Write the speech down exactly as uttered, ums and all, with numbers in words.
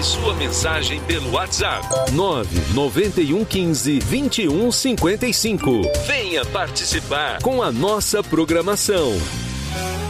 sua mensagem pelo WhatsApp. nove nove um um cinco, vinte e um cinquenta e cinco. Venha participar com a nossa programação.